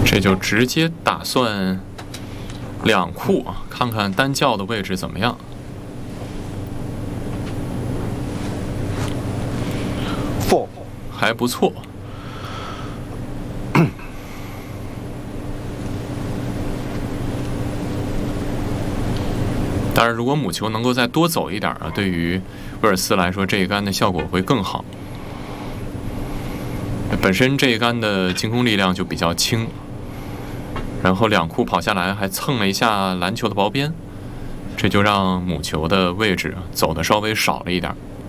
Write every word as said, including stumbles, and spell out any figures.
这就直接打算两库啊，看看单教的位置怎么样。 four 还不错。当然，如果母球能够再多走一点啊，对于威尔斯来说，这一杆的效果会更好。本身这一杆的进攻力量就比较轻，然后两库跑下来还蹭了一下篮球的薄边，这就让母球的位置走的稍微少了一点。